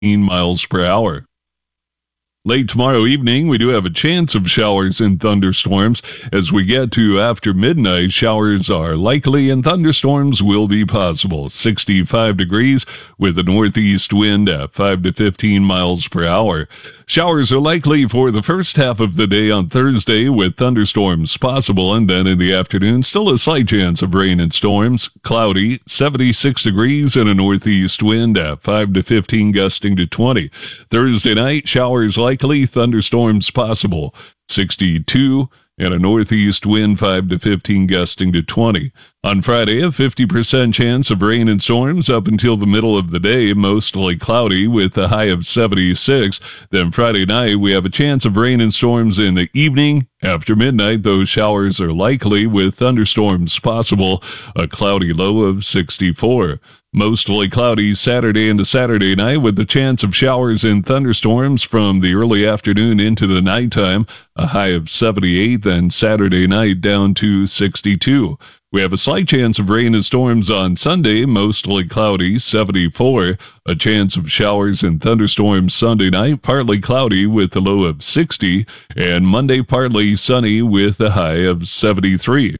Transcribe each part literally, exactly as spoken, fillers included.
miles per hour. Late tomorrow evening, we do have a chance of showers and thunderstorms. As we get to after midnight, showers are likely and thunderstorms will be possible. sixty-five degrees with a northeast wind at five to fifteen miles per hour. Showers are likely for the first half of the day on Thursday with thunderstorms possible, and then in the afternoon, still a slight chance of rain and storms. Cloudy, seventy-six degrees and a northeast wind at five to fifteen, gusting to twenty. Thursday night, showers likely, thunderstorms possible. sixty-two and a northeast wind five to fifteen, gusting to twenty. On Friday, a fifty percent chance of rain and storms up until the middle of the day, mostly cloudy with a high of seventy-six. Then Friday night, we have a chance of rain and storms in the evening. After midnight, those showers are likely with thunderstorms possible, a cloudy low of sixty-four. Mostly cloudy Saturday into Saturday night with the chance of showers and thunderstorms from the early afternoon into the nighttime, a high of seventy-eight, then Saturday night down to sixty-two. We have a slight chance of rain and storms on Sunday, mostly cloudy, seventy-four. A chance of showers and thunderstorms Sunday night, partly cloudy with a low of sixty, and Monday partly sunny with a high of seventy-three.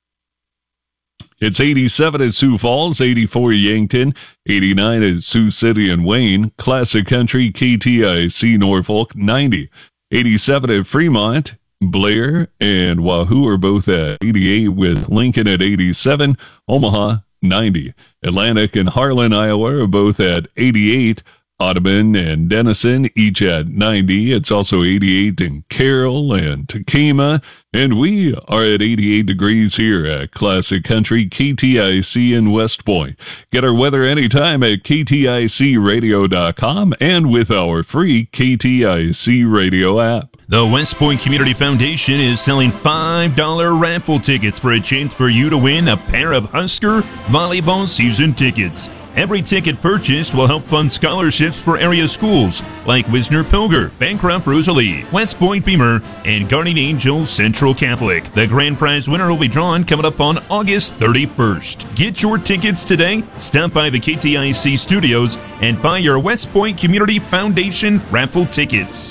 It's eighty-seven at Sioux Falls, eighty-four Yankton, eighty-nine at Sioux City and Wayne, Classic Country, K T I C Norfolk, ninety. eighty-seven at Fremont, Blair and Wahoo are both at eighty-eight with Lincoln at eighty-seven, Omaha, ninety. Atlantic and Harlan, Iowa are both at eighty-eight. Ottoman and Denison each at ninety. It's also eighty-eight in Carroll and Takema. And we are at eighty-eight degrees here at Classic Country, K T I C in West Point. Get our weather anytime at K T I C radio dot com and with our free K T I C radio app. The West Point Community Foundation is selling five dollar raffle tickets for a chance for you to win a pair of Husker volleyball season tickets. Every ticket purchased will help fund scholarships for area schools like Wisner-Pilger, Bancroft-Rosalie, West Point Beamer, and Guardian Angel Central Catholic. The grand prize winner will be drawn coming up on August thirty-first. Get your tickets today. Stop by the K T I C studios and buy your West Point Community Foundation raffle tickets.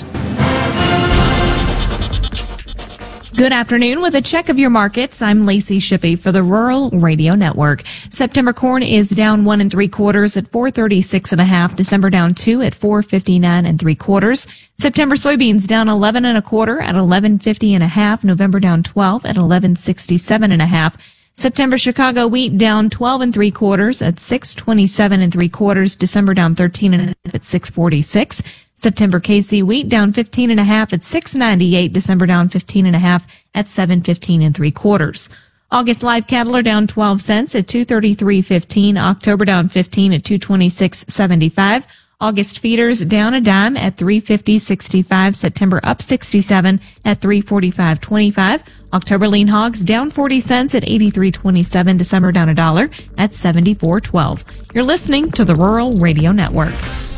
Good afternoon. With a check of your markets, I'm Lacey Shippey for the Rural Radio Network. September corn is down one and three quarters at four thirty-six and a half. December down two at four fifty-nine and three quarters. September soybeans down eleven and a quarter at eleven fifty and a half. November down twelve at eleven sixty-seven and a half. September Chicago wheat down twelve and three quarters at six twenty-seven and three quarters. December down thirteen and a half at six forty-six. September K C wheat down fifteen and a half at six ninety-eight. December down fifteen and a half at seven fifteen and three quarters. August live cattle are down twelve cents at two thirty-three fifteen. October down fifteen at two twenty-six seventy-five. August feeders down a dime at three fifty sixty-five. September up sixty-seven at three forty-five twenty-five. October lean hogs down forty cents at eighty-three twenty-seven. December down a dollar at seventy-four twelve. You're listening to the Rural Radio Network.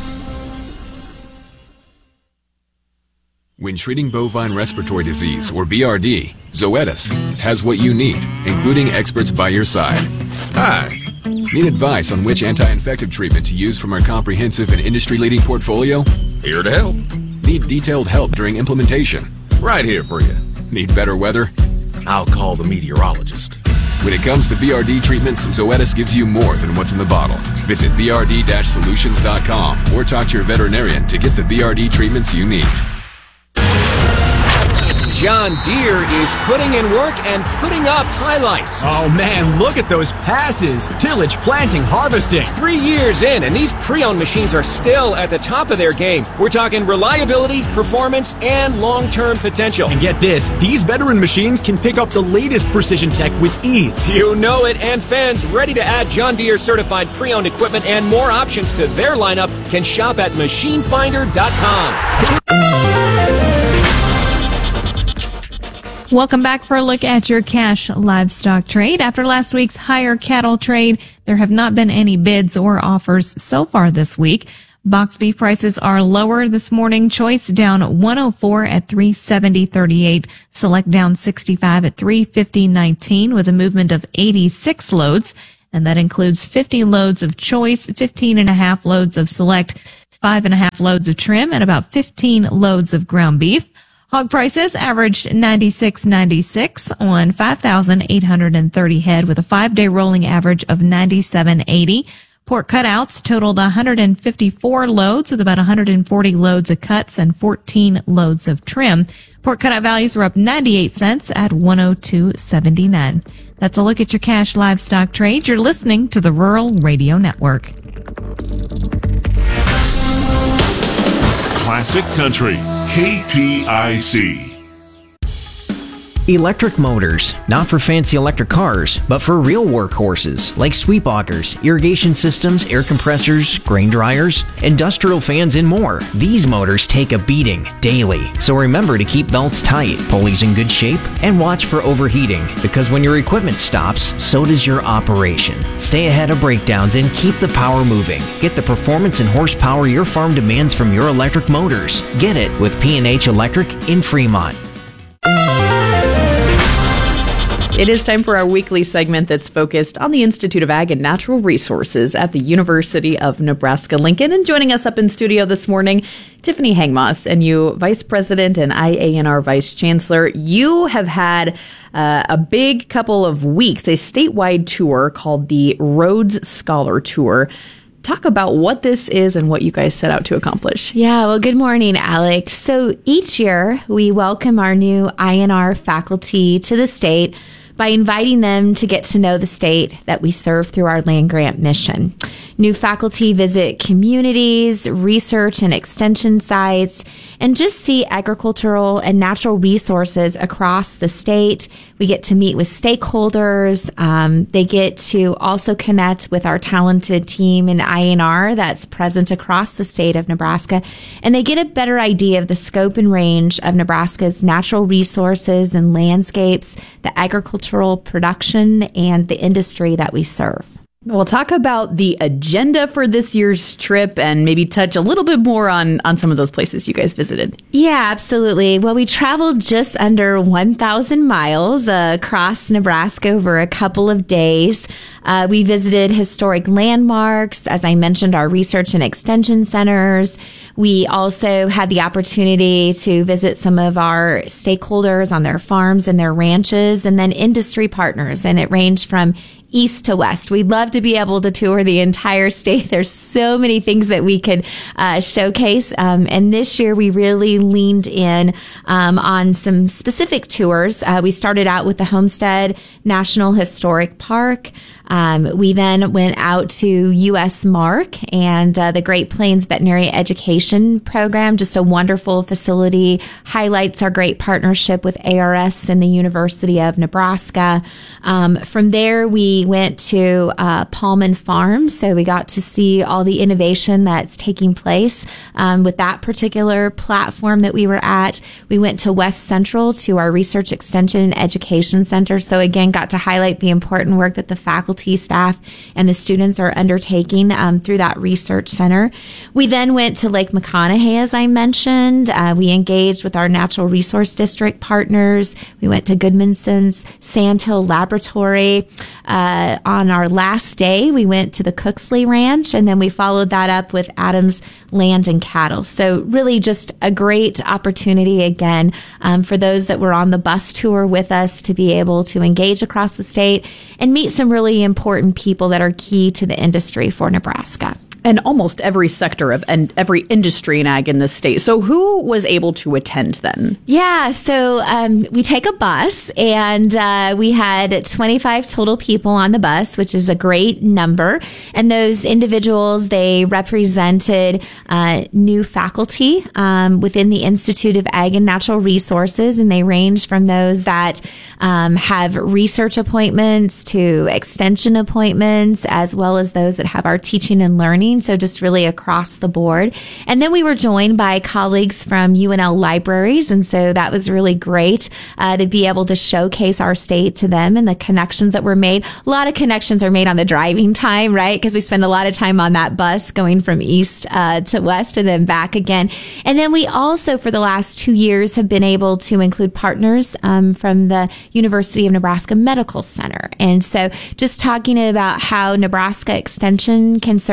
When treating bovine respiratory disease, or B R D, Zoetis has what you need, including experts by your side. Hi. Need advice on which anti-infective treatment to use from our comprehensive and industry-leading portfolio? Here to help. Need detailed help during implementation? Right here for you. Need better weather? I'll call the meteorologist. When it comes to B R D treatments, Zoetis gives you more than what's in the bottle. Visit B R D solutions dot com or talk to your veterinarian to get the B R D treatments you need. John Deere is putting in work and putting up highlights. Oh man, look at those passes. Tillage, planting, harvesting. Three years in, and these pre-owned machines are still at the top of their game. We're talking reliability, performance, and long-term potential. And get this, these veteran machines can pick up the latest precision tech with ease. You know it, and fans ready to add John Deere certified pre-owned equipment and more options to their lineup can shop at machine finder dot com. Welcome back for a look at your cash livestock trade. After last week's higher cattle trade, there have not been any bids or offers so far this week. Box beef prices are lower this morning. Choice down one oh four at three seventy thirty-eight. Select down sixty-five at three fifty nineteen with a movement of eighty-six loads. And that includes fifty loads of choice, fifteen and a half loads of select. five and a half loads of trim, and about fifteen loads of ground beef. Hog prices averaged ninety-six ninety-six on five thousand eight hundred thirty head with a five-day rolling average of ninety-seven eighty. Pork cutouts totaled one hundred fifty-four loads with about one hundred forty loads of cuts and fourteen loads of trim. Pork cutout values were up ninety-eight cents at one oh two seventy-nine. That's a look at your cash livestock trade. You're listening to the Rural Radio Network. Classic Country, K T I C. Electric motors, not for fancy electric cars, but for real workhorses like sweep augers, irrigation systems, air compressors, grain dryers, industrial fans, and more. These motors take a beating daily, so remember to keep belts tight, pulleys in good shape, and watch for overheating, because when your equipment stops, so does your operation. Stay ahead of breakdowns and keep the power moving. Get the performance and horsepower your farm demands from your electric motors. Get it with P and H Electric in Fremont. It is time for our weekly segment that's focused on the Institute of Ag and Natural Resources at the University of Nebraska-Lincoln. And joining us up in studio this morning, Tiffany Hangmoss, and you, Vice President and I A N R Vice Chancellor. You have had uh, a big couple of weeks, a statewide tour called the Rhodes Scholar Tour. Talk about what this is and what you guys set out to accomplish. Yeah, well, good morning, Alex. So each year we welcome our new I N R faculty to the state by inviting them to get to know the state that we serve through our land grant mission. New faculty visit communities, research and extension sites, and just see agricultural and natural resources across the state. We get to meet with stakeholders. Um, they get to also connect with our talented team in I N R that's present across the state of Nebraska. And they get a better idea of the scope and range of Nebraska's natural resources and landscapes, the agricultural production, and the industry that we serve. We'll talk about the agenda for this year's trip and maybe touch a little bit more on, on some of those places you guys visited. Yeah, absolutely. Well, we traveled just under one thousand miles uh, across Nebraska over a couple of days. Uh, we visited historic landmarks, as I mentioned, our research and extension centers. We also had the opportunity to visit some of our stakeholders on their farms and their ranches, and then industry partners, and it ranged from east to west. We'd love to be able to tour the entire state. There's so many things that we could uh, showcase. Um, and this year we really leaned in um, on some specific tours. Uh, we started out with the Homestead National Historic Park. Um, we then went out to U S Mark and uh, the Great Plains Veterinary Education Program, just a wonderful facility, highlights our great partnership with A R S and the University of Nebraska. Um, from there, we went to uh, Paulman Farms, so we got to see all the innovation that's taking place um, with that particular platform that we were at. We went to West Central to our Research Extension and Education Center, so again, got to highlight the important work that the faculty, staff, and the students are undertaking um, through that research center. We then went to Lake McConaughey, as I mentioned. Uh, we engaged with our Natural Resource District partners. We went to Goodmanson's Sandhill Laboratory. Uh, on our last day, we went to the Cooksley Ranch, and then we followed that up with Adams Land and Cattle. So really just a great opportunity, again, um, for those that were on the bus tour with us to be able to engage across the state and meet some really important people that are key to the industry for Nebraska. And almost every sector of and every industry in ag in this state. So who was able to attend then? Yeah, so um, we take a bus, and uh, we had twenty-five total people on the bus, which is a great number. And those individuals, they represented uh, new faculty um, within the Institute of Ag and Natural Resources, and they range from those that um, have research appointments to extension appointments, as well as those that have our teaching and learning. So just really across the board. And then we were joined by colleagues from U N L libraries. And so that was really great uh, to be able to showcase our state to them and the connections that were made. A lot of connections are made on the driving time, right? Because we spend a lot of time on that bus going from east uh, to west and then back again. And then we also, for the last two years, have been able to include partners um, from the University of Nebraska Medical Center. And so just talking about how Nebraska Extension can serve as that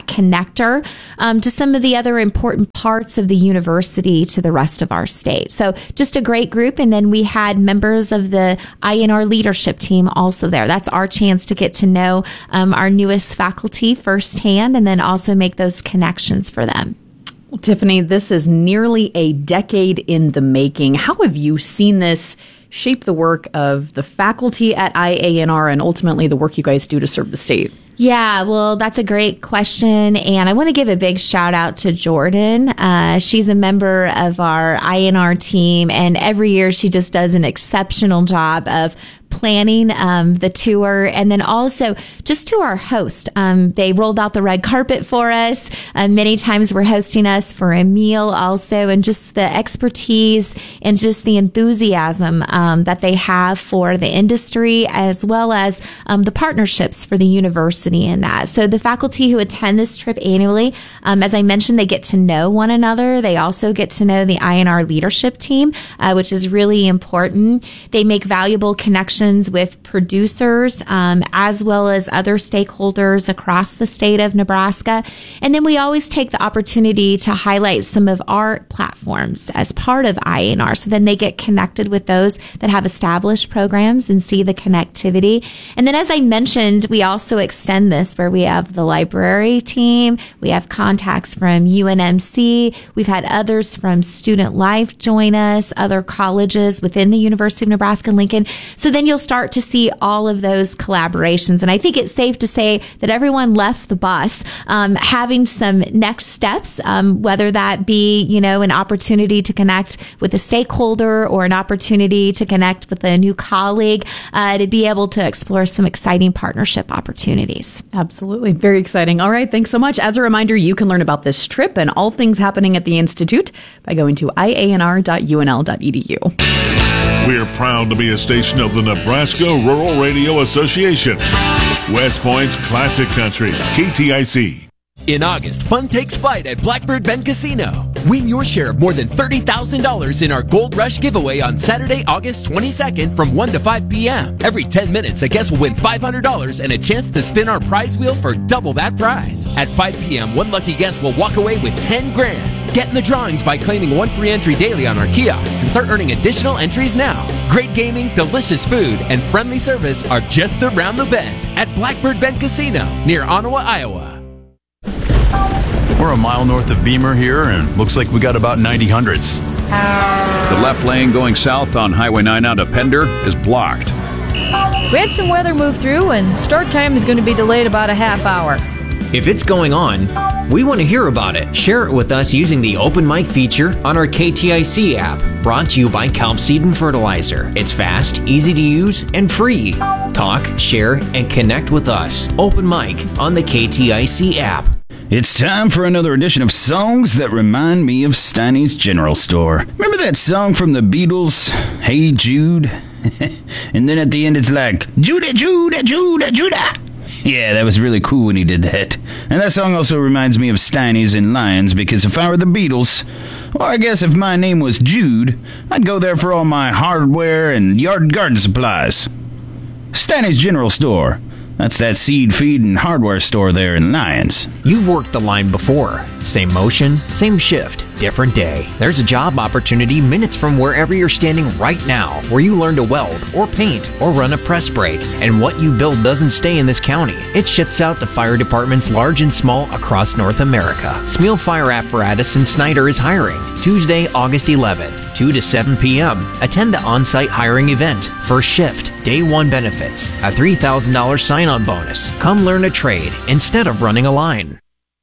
that connector um, to some of the other important parts of the university to the rest of our state. So just a great group. And then we had members of the I N R leadership team also there. That's our chance to get to know um, our newest faculty firsthand and then also make those connections for them. Well, Tiffany, this is nearly a decade in the making. How have you seen this shape the work of the faculty at I A N R and ultimately the work you guys do to serve the state? Yeah, well, that's a great question. And I want to give a big shout out to Jordan. Uh, she's a member of our I N R team, and every year she just does an exceptional job of planning um, the tour. And then also just to our host, um, they rolled out the red carpet for us. Uh, many times we're hosting us for a meal also, and just the expertise and just the enthusiasm um, that they have for the industry, as well as um, the partnerships for the university in that. So the faculty who attend this trip annually, um, as I mentioned, they get to know one another. They also get to know the I N R leadership team, uh, which is really important. They make valuable connections with producers, um, as well as other stakeholders across the state of Nebraska. And then we always take the opportunity to highlight some of our platforms as part of I N R. So then they get connected with those that have established programs and see the connectivity. And then, as I mentioned, we also extend this where we have the library team. We have contacts from U N M C. We've had others from Student Life join us, other colleges within the University of Nebraska-Lincoln. So then you'll start to see all of those collaborations. And I think it's safe to say that everyone left the bus um, having some next steps, um, whether that be, you know, an opportunity to connect with a stakeholder or an opportunity to connect with a new colleague, uh, to be able to explore some exciting partnership opportunities. Absolutely. Very exciting. All right. Thanks so much. As a reminder, you can learn about this trip and all things happening at the Institute by going to I A N R dot U N L dot E D U. We're proud to be a station of the Nebraska Rural Radio Association. West Point's classic country, K T I C. In August, fun takes flight at Blackbird Bend Casino. Win your share of more than thirty thousand dollars in our Gold Rush giveaway on Saturday, August twenty-second from one to five p.m. Every ten minutes, a guest will win five hundred dollars and a chance to spin our prize wheel for double that prize. At five p.m., one lucky guest will walk away with ten grand. Get in the drawings by claiming one free entry daily on our kiosks and start earning additional entries now. Great gaming, delicious food, and friendly service are just around the bend at Blackbird Bend Casino near Ottawa, Iowa. We're a mile north of Beamer here, and looks like we got about ninety hundreds. The left lane going south on Highway nine out of Pender is blocked. We had some weather move through, and start time is going to be delayed about a half hour. If it's going on, we want to hear about it. Share it with us using the Open Mic feature on our K T I C app, brought to you by Kelp Seed and Fertilizer. It's fast, easy to use, and free. Talk, share, and connect with us. Open Mic on the K T I C app. It's time for another edition of Songs That Remind Me of Steiny's General Store. Remember that song from the Beatles, Hey Jude? And then at the end it's like, Judah, Judah, Judah, Judah. Yeah, that was really cool when he did that. And that song also reminds me of Steiny's and Lions, because if I were the Beatles, or I guess if my name was Jude, I'd go there for all my hardware and yard garden supplies. Steiny's General Store. That's that seed, feed, and hardware store there in Lions. You've worked the line before. Same motion, same shift, different day. There's a job opportunity minutes from wherever you're standing right now, where you learn to weld, or paint, or run a press brake. And what you build doesn't stay in this county. It ships out to fire departments large and small across North America. Smeal Fire Apparatus in Snyder is hiring. Tuesday, August eleventh, two to seven p.m. Attend the on-site hiring event. First shift, day one benefits, a three thousand dollars sign-on bonus. Come learn a trade instead of running a line.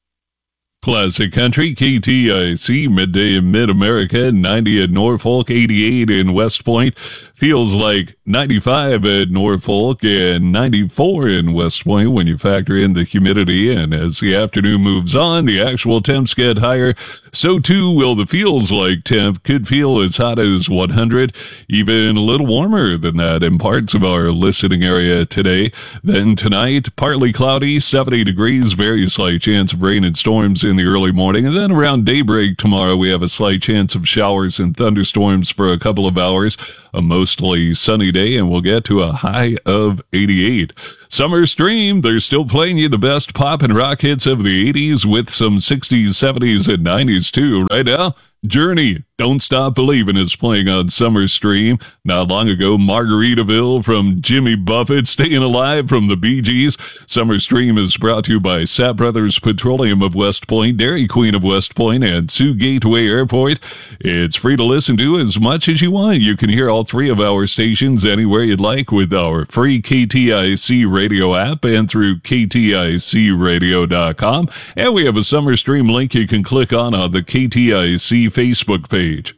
Classic Country, K T I C, midday in Mid-America, ninety at Norfolk, eighty-eight in West Point. Feels like ninety-five at Norfolk and ninety-four in West Point when you factor in the humidity. And as the afternoon moves on, the actual temps get higher. So too will the feels like temp. Could feel as hot as one hundred, even a little warmer than that in parts of our listening area today. Then tonight, partly cloudy, seventy degrees, very slight chance of rain and storms in the early morning. And then around daybreak tomorrow, we have a slight chance of showers and thunderstorms for a couple of hours. A most mostly sunny day, and we'll get to a high of eighty-eight. Summer Stream, they're still playing you the best pop and rock hits of the eighties with some sixties, seventies, and nineties too. Right now, Journey, Don't Stop Believin' is playing on Summer Stream. Not long ago, Margaritaville from Jimmy Buffett, Staying Alive from the Bee Gees. Summer Stream is brought to you by Sapp Brothers Petroleum of West Point, Dairy Queen of West Point, and Sioux Gateway Airport. It's free to listen to as much as you want. You can hear all three of our stations anywhere you'd like with our free K T I C radio app and through K T I C radio dot com. And we have a Summer Stream link you can click on on the K T I C Facebook page.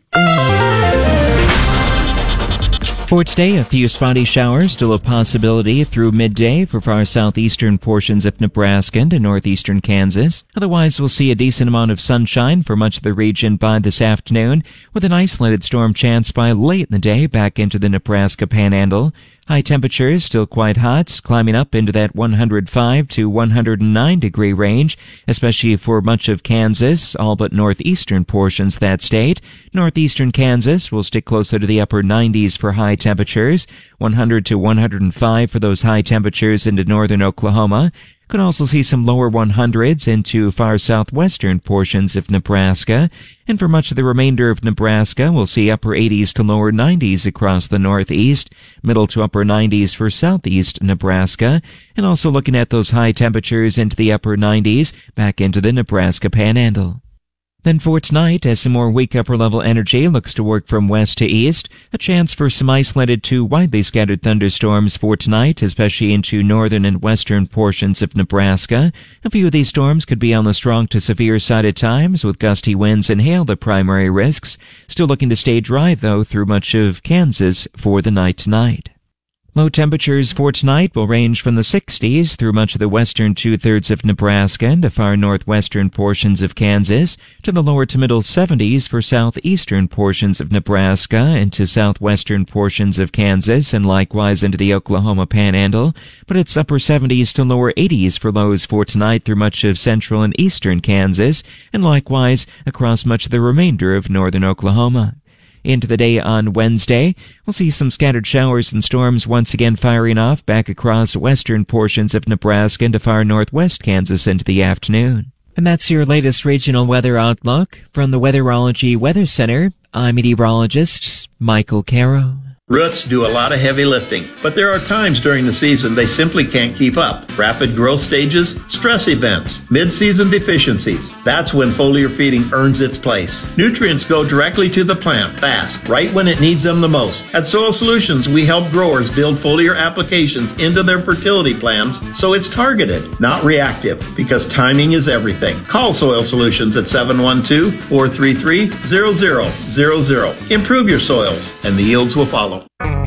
For today, a few spotty showers, still a possibility through midday for far southeastern portions of Nebraska and northeastern Kansas. Otherwise, we'll see a decent amount of sunshine for much of the region by this afternoon, with an isolated storm chance by late in the day back into the Nebraska Panhandle. High temperatures still quite hot, climbing up into that one hundred five to one hundred nine degree range, especially for much of Kansas, all but northeastern portions of that state. Northeastern Kansas will stick closer to the upper nineties for high temperatures, one hundred to one hundred five for those high temperatures into northern Oklahoma. Could also see some lower one hundreds into far southwestern portions of Nebraska. And for much of the remainder of Nebraska, we'll see upper eighties to lower nineties across the northeast, middle to upper nineties for southeast Nebraska, and also looking at those high temperatures into the upper nineties back into the Nebraska Panhandle. Then for tonight, as some more weak upper-level energy looks to work from west to east, a chance for some isolated to widely scattered thunderstorms for tonight, especially into northern and western portions of Nebraska. A few of these storms could be on the strong to severe side at times, with gusty winds and hail the primary risks. Still looking to stay dry, though, through much of Kansas for the night tonight. Low temperatures for tonight will range from the sixties through much of the western two-thirds of Nebraska and the far northwestern portions of Kansas, to the lower to middle seventies for southeastern portions of Nebraska and to southwestern portions of Kansas, and likewise into the Oklahoma Panhandle, but it's upper seventies to lower eighties for lows for tonight through much of central and eastern Kansas, and likewise across much of the remainder of northern Oklahoma. Into the day on Wednesday, we'll see some scattered showers and storms once again firing off back across western portions of Nebraska into far northwest Kansas into the afternoon. And that's your latest regional weather outlook. From the Weatherology Weather Center, I'm meteorologist Michael Caro. Roots do a lot of heavy lifting, but there are times during the season they simply can't keep up. Rapid growth stages, stress events, mid-season deficiencies. That's when foliar feeding earns its place. Nutrients go directly to the plant fast, right when it needs them the most. At Soil Solutions, we help growers build foliar applications into their fertility plans so it's targeted, not reactive, because timing is everything. Call Soil Solutions at seven one two, four three three, zero zero zero zero. Improve your soils, and the yields will follow.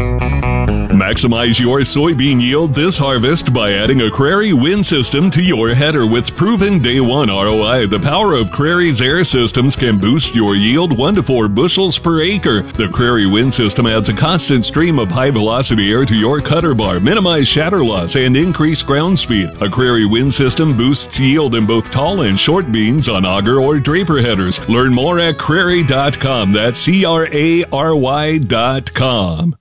Maximize your soybean yield this harvest by adding a Crary wind system to your header with proven day one R O I. The power of Crary's air systems can boost your yield one to four bushels per acre. The Crary wind system adds a constant stream of high velocity air to your cutter bar, minimize shatter loss, and increase ground speed. A Crary wind system boosts yield in both tall and short beans on auger or draper headers. Learn more at crary dot com. That's C R A R Y dot com.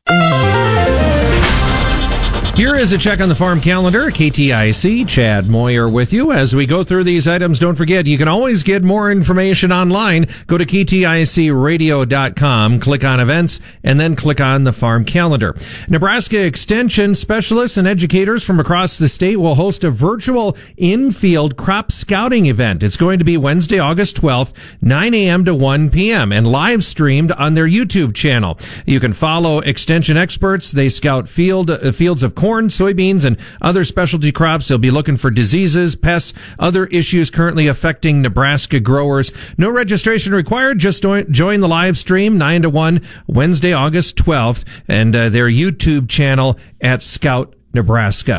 Here is a check on the farm calendar. K T I C, Chad Moyer with you. As we go through these items, don't forget, you can always get more information online. Go to K T I C radio dot com, click on events, and then click on the farm calendar. Nebraska Extension specialists and educators from across the state will host a virtual in-field crop scouting event. It's going to be Wednesday, August twelfth, nine a.m. to one p.m. and live streamed on their YouTube channel. You can follow Extension experts. They scout field uh, fields of corn, soybeans, and other specialty crops. They'll be looking for diseases, pests, other issues currently affecting Nebraska growers. No registration required. Just join the live stream nine to one Wednesday, August twelfth, and uh, their YouTube channel at Scout Nebraska.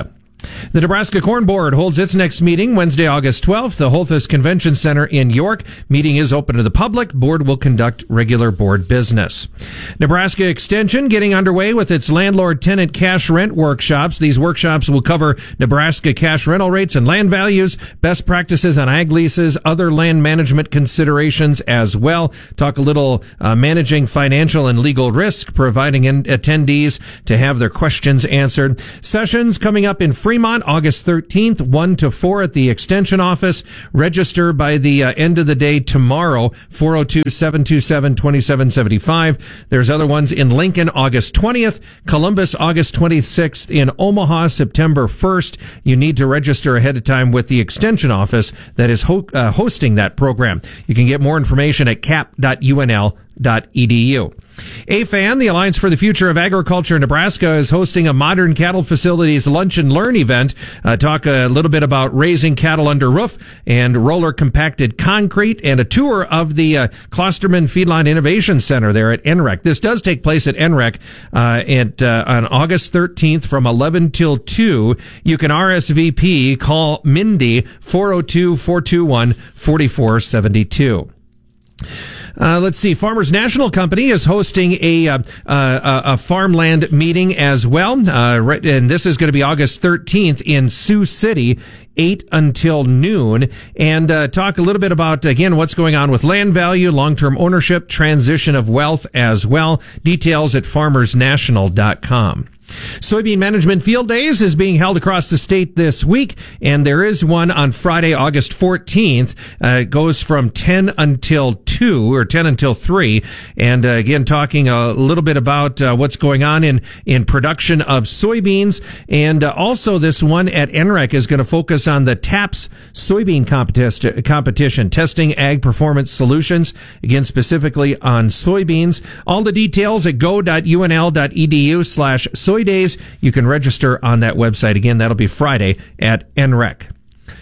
The Nebraska Corn Board holds its next meeting Wednesday, August twelfth. The Holthus Convention Center in York. Meeting is open to the public. Board will conduct regular board business. Nebraska Extension getting underway with its landlord-tenant cash rent workshops. These workshops will cover Nebraska cash rental rates and land values, best practices on ag leases, other land management considerations as well. Talk a little uh, managing financial and legal risk, providing in- attendees to have their questions answered. Sessions coming up in Fremont. Fremont, August thirteenth, one to four at the Extension office. Register by the uh, end of the day tomorrow, four oh two, seven two seven, two seven seven five. There's other ones in Lincoln, August twentieth, Columbus, August twenty-sixth, in Omaha, September first. You need to register ahead of time with the Extension office that is ho- uh, hosting that program. You can get more information at cap dot u n l dot e d u. A F A N, the Alliance for the Future of Agriculture in Nebraska, is hosting a Modern Cattle Facilities Lunch and Learn event. Uh, talk a little bit about raising cattle under roof and roller compacted concrete, and a tour of the uh, Klosterman Feedlot Innovation Center there at N R E C. This does take place at N R E C uh, at, uh, on August thirteenth from eleven till two. You can R S V P, call Mindy, four oh two, four two one, four four seven two. Uh, let's see. Farmers National Company is hosting a uh, uh, a farmland meeting as well, uh, right, and this is going to be August thirteenth in Sioux City, eight until noon, and uh, talk a little bit about, again, what's going on with land value, long-term ownership, transition of wealth as well. Details at farmers national dot com. Soybean Management Field Days is being held across the state this week, and there is one on Friday, August fourteenth. Uh, it goes from ten until two, or ten until three, and uh, again, talking a little bit about uh, what's going on in, in production of soybeans, and uh, also this one at N R E C is going to focus on the TAPS soybean competi- competition, testing ag performance solutions, again, specifically on soybeans. All the details at go dot u n l dot e d u slash soy days. You can register on that website. Again, that'll be Friday at N R E C.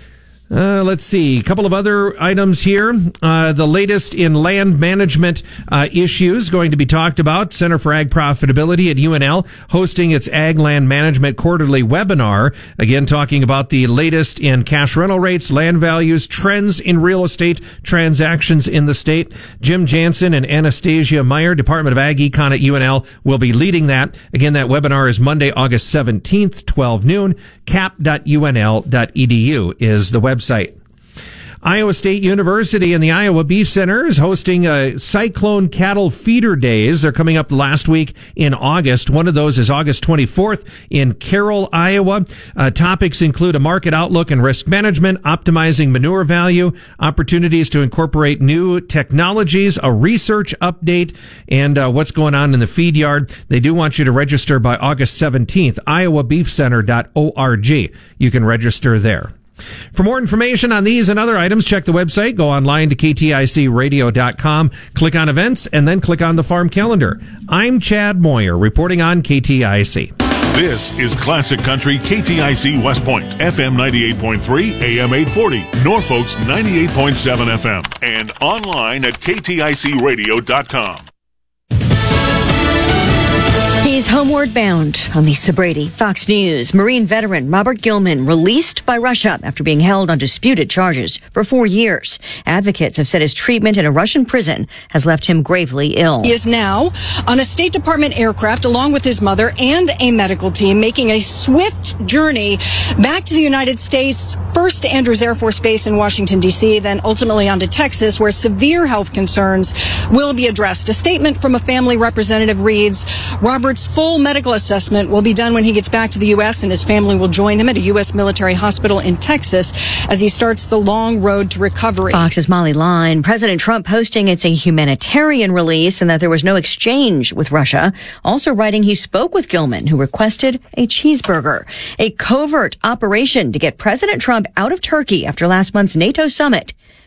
Uh, let's see. A couple of other items here. Uh, the latest in land management uh, issues going to be talked about. Center for Ag Profitability at U N L hosting its Ag Land Management quarterly webinar. Again, talking about the latest in cash rental rates, land values, trends in real estate transactions in the state. Jim Jansen and Anastasia Meyer, Department of Ag Econ at U N L, will be leading that. Again, that webinar is Monday, August seventeenth, twelve noon. cap dot u n l dot e d u is the website. Site. Iowa State University and the Iowa Beef Center is hosting a Cyclone Cattle Feeder Days. They're coming up last week in August. One of those is August twenty-fourth in Carroll, Iowa. Uh, topics include a market outlook and risk management, optimizing manure value, opportunities to incorporate new technologies, a research update, and uh, what's going on in the feed yard. They do want you to register by August seventeenth, iowa beef center dot org. You can register there. For more information on these and other items, check the website, go online to k t i c radio dot com, click on events, and then click on the farm calendar. I'm Chad Moyer, reporting on K T I C. This is Classic Country K T I C West Point, F M ninety-eight point three, A M eight forty, Norfolk's ninety-eight point seven F M, and online at k t i c radio dot com. He's homeward bound. On Lisa Brady, Fox News. Marine veteran Robert Gilman released by Russia after being held on disputed charges for four years. Advocates have said his treatment in a Russian prison has left him gravely ill. He is now on a State Department aircraft along with his mother and a medical team making a swift journey back to the United States, first to Andrews Air Force Base in Washington, D C, then ultimately on to Texas, where severe health concerns will be addressed. A statement from a family representative reads, Robert's full medical assessment will be done when he gets back to the U S, and his family will join him at a U S military hospital in Texas as he starts the long road to recovery. Fox's Molly Line. President Trump posting it's a humanitarian release and that there was no exchange with Russia. Also writing he spoke with Gilman, who requested a cheeseburger. A covert operation to get President Trump out of Turkey after last month's NATO summit.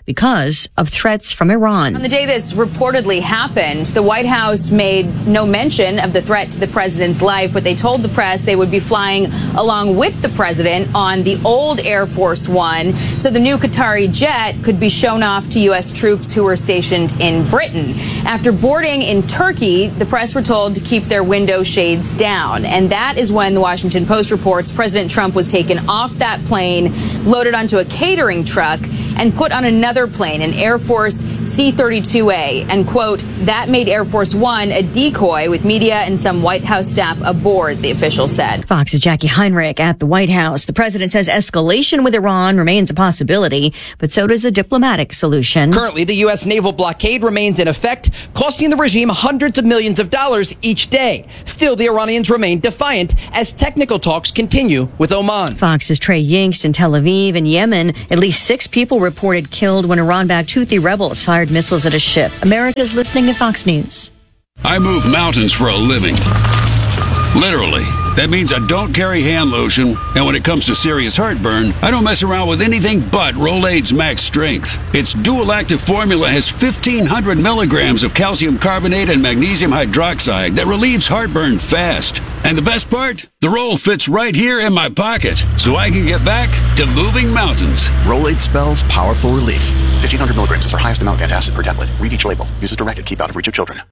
because of threats from Iran. On the day this reportedly happened, the White House made no mention of the threat to the president's life, but they told the press they would be flying along with the president on the old Air Force One, so the new Qatari jet could be shown off to U S troops who were stationed in Britain. After boarding in Turkey, the press were told to keep their window shades down, and that is when the Washington Post reports President Trump was taken off that plane, loaded onto a catering truck, and put on another plane, an Air Force C thirty-two A, and, quote, that made Air Force One a decoy with media and some White House staff aboard, the official said. Fox's Jackie Heinrich at the White House. The president says escalation with Iran remains a possibility, but so does a diplomatic solution. Currently, the U S naval blockade remains in effect, costing the regime hundreds of millions of dollars each day. Still, the Iranians remain defiant as technical talks continue with Oman. Fox's Trey Yingst in Tel Aviv. In Yemen, at least six people reported killed when Iran-backed Houthi rebels fired missiles at a ship. America's listening to Fox News. I move mountains for a living. Literally. That means I don't carry hand lotion, and when it comes to serious heartburn, I don't mess around with anything but Rolaids Max Strength. Its dual-active formula has fifteen hundred milligrams of calcium carbonate and magnesium hydroxide that relieves heartburn fast. And the best part? The roll fits right here in my pocket, so I can get back to moving mountains. Rolaids spells powerful relief. fifteen hundred milligrams is our highest amount of antacid per tablet. Read each label. Use as directed. Keep out of reach of children.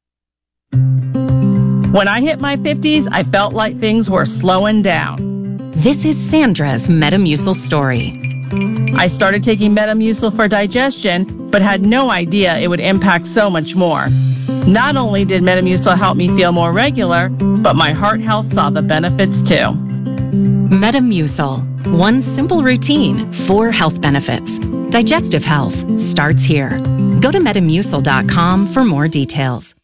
When I hit my fifties, I felt like things were slowing down. This is Sandra's Metamucil story. I started taking Metamucil for digestion, but had no idea it would impact so much more. Not only did Metamucil help me feel more regular, but my heart health saw the benefits too. Metamucil. One simple routine, four health benefits. Digestive health starts here. Go to metamucil dot com for more details.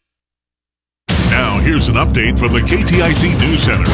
Now, here's an update from the K T I C News Center.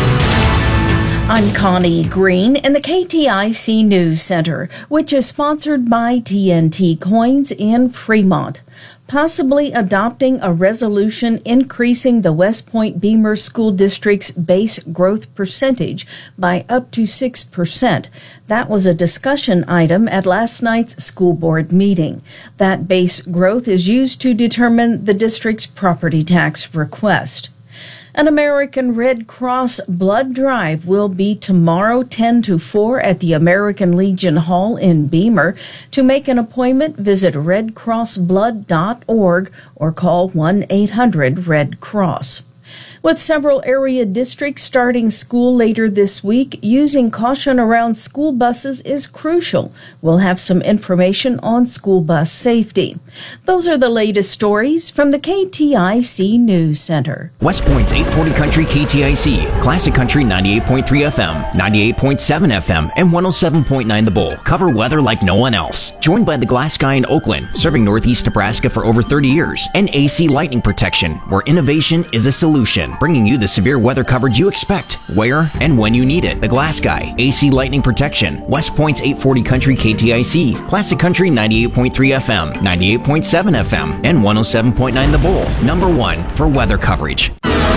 I'm Connie Green in the K T I C News Center, which is sponsored by T N T Coins in Fremont. Possibly adopting a resolution increasing the West Point Beamer School District's base growth percentage by up to six percent. That was a discussion item at last night's school board meeting. That base growth is used to determine the district's property tax request. An American Red Cross blood drive will be tomorrow ten to four at the American Legion Hall in Beamer. To make an appointment, visit red cross blood dot org or call one eight hundred red cross. With several area districts starting school later this week, using caution around school buses is crucial. We'll have some information on school bus safety. Those are the latest stories from the K T I C News Center. West Point's eight forty Country K T I C, Classic Country ninety-eight point three F M, ninety-eight point seven F M, and one oh seven point nine The Bull cover weather like no one else. Joined by the Glass Guy in Oakland, serving Northeast Nebraska for over thirty years, and A C Lightning Protection, where innovation is a solution, bringing you the severe weather coverage you expect, where and when you need it. The Glass Guy, A C Lightning Protection, West Point's eight forty Country K T I C, Classic Country ninety-eight point three F M, ninety-eight point seven F M, and one oh seven point nine The Bull. Number one for weather coverage.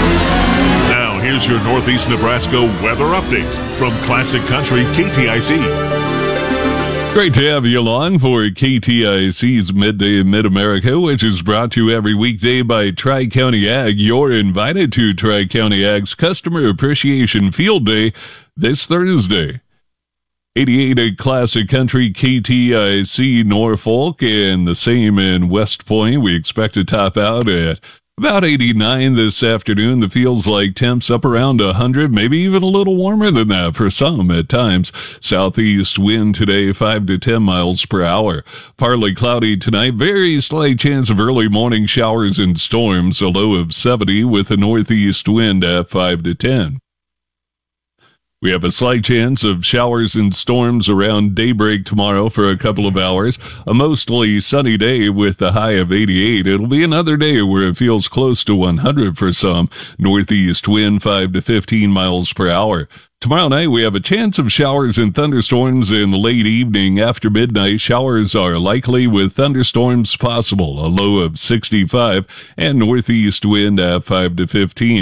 Now, here's your Northeast Nebraska weather update from Classic Country K T I C. Great to have you along for K T I C's Midday in Mid-America, which is brought to you every weekday by Tri-County Ag. You're invited to Tri-County Ag's Customer Appreciation Field Day this Thursday. eighty-eight at Classic Country K T I C Norfolk, and the same in West Point. We expect to top out at about eighty-nine this afternoon. The feels like temps up around one hundred, maybe even a little warmer than that for some at times. Southeast wind today, five to ten miles per hour. Partly cloudy tonight. Very slight chance of early morning showers and storms. A low of seventy with a northeast wind at five to ten. We have a slight chance of showers and storms around daybreak tomorrow for a couple of hours. A mostly sunny day with a high of eighty-eight. It'll be another day where it feels close to one hundred for some. Northeast wind five to fifteen miles per hour. Tomorrow night we have a chance of showers and thunderstorms in the late evening. After midnight, showers are likely with thunderstorms possible. A low of sixty-five and northeast wind at five to fifteen.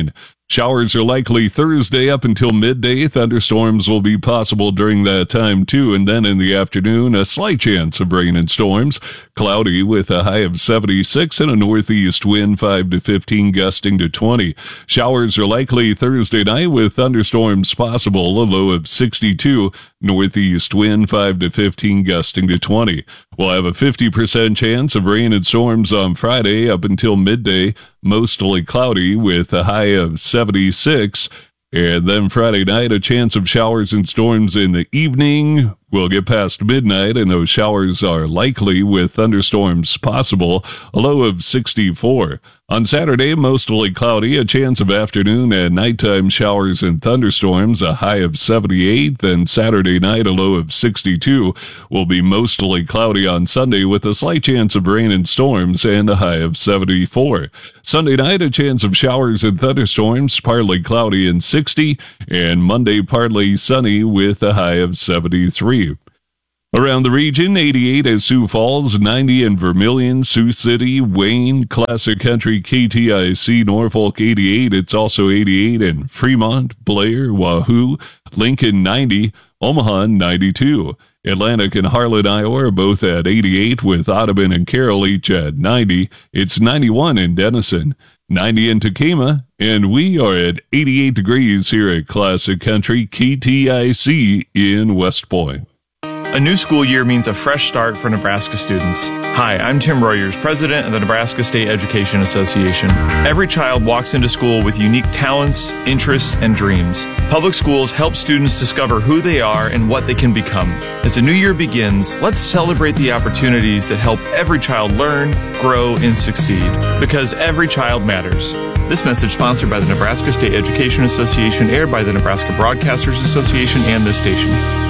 Showers are likely Thursday up until midday. Thunderstorms will be possible during that time, too. And then in the afternoon, a slight chance of rain and storms. Cloudy with a high of seventy-six and a northeast wind five to fifteen, gusting to twenty. Showers are likely Thursday night with thunderstorms possible. A low of sixty-two. Northeast wind five to fifteen, gusting to twenty. We'll have a fifty percent chance of rain and storms on Friday up until midday. Mostly cloudy with a high of seventy-six. And then Friday night, a chance of showers and storms in the evening. We'll get past midnight, and those showers are likely with thunderstorms possible. A low of sixty-four. On Saturday, mostly cloudy, a chance of afternoon and nighttime showers and thunderstorms, a high of seventy-eight. Then Saturday night, a low of sixty-two. Will be mostly cloudy on Sunday with a slight chance of rain and storms and a high of seventy-four. Sunday night, a chance of showers and thunderstorms, partly cloudy and sixty. And Monday, partly sunny with a high of seventy-three. Around the region, eighty-eight at Sioux Falls, ninety in Vermilion, Sioux City, Wayne, Classic Country, K T I C, Norfolk, eighty-eight. It's also eighty-eight in Fremont, Blair, Wahoo, Lincoln, ninety, Omaha, ninety-two. Atlantic and Harlan, Iowa are both at eighty-eight, with Audubon and Carroll each at ninety. It's ninety-one in Denison, ninety in Tacoma, and we are at eighty-eight degrees here at Classic Country, K T I C in West Point. A new school year means a fresh start for Nebraska students. Hi, I'm Tim Royers, president of the Nebraska State Education Association. Every child walks into school with unique talents, interests, and dreams. Public schools help students discover who they are and what they can become. As the new year begins, let's celebrate the opportunities that help every child learn, grow, and succeed. Because every child matters. This message sponsored by the Nebraska State Education Association, aired by the Nebraska Broadcasters Association and this station.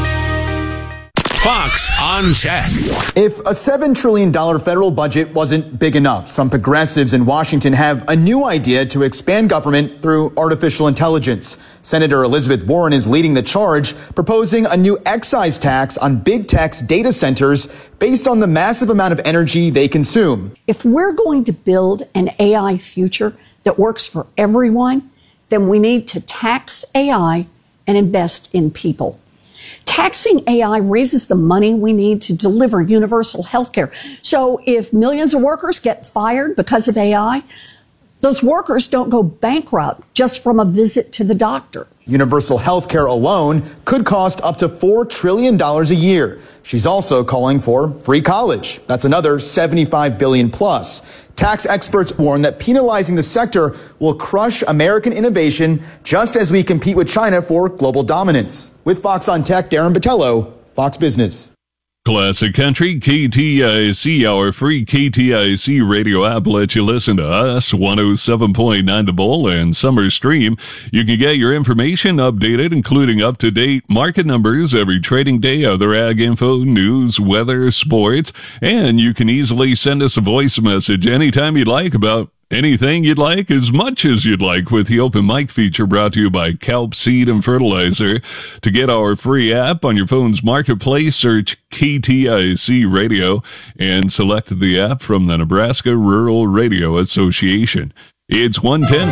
Fox on Tech. If a seven trillion dollars federal budget wasn't big enough, some progressives in Washington have a new idea to expand government through artificial intelligence. Senator Elizabeth Warren is leading the charge, proposing a new excise tax on big tech's data centers based on the massive amount of energy they consume. If we're going to build an A I future that works for everyone, then we need to tax A I and invest in people. Taxing A I raises the money we need to deliver universal health care. So if millions of workers get fired because of A I, those workers don't go bankrupt just from a visit to the doctor. Universal health care alone could cost up to four trillion dollars a year. She's also calling for free college. That's another seventy-five billion dollars plus. Tax experts warn that penalizing the sector will crush American innovation just as we compete with China for global dominance. With Fox on Tech, Darren Botello, Fox Business. Classic Country, K T I C, our free K T I C radio app lets you listen to us, one oh seven point nine The Bull and Summer Stream. You can get your information updated, including up-to-date market numbers every trading day, other ag info, news, weather, sports, and you can easily send us a voice message anytime you'd like about anything you'd like, as much as you'd like, with the open mic feature brought to you by Kelp Seed and Fertilizer. To get our free app on your phone's marketplace, search K T I C Radio and select the app from the Nebraska Rural Radio Association. It's one ten.